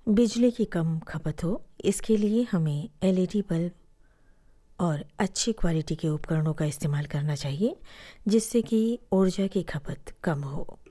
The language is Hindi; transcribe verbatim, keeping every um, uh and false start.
बिजली की कम खपत हो, इसके लिए हमें एलईडी बल्ब और अच्छी क्वालिटी के उपकरणों का इस्तेमाल करना चाहिए, जिससे कि ऊर्जा की खपत कम हो।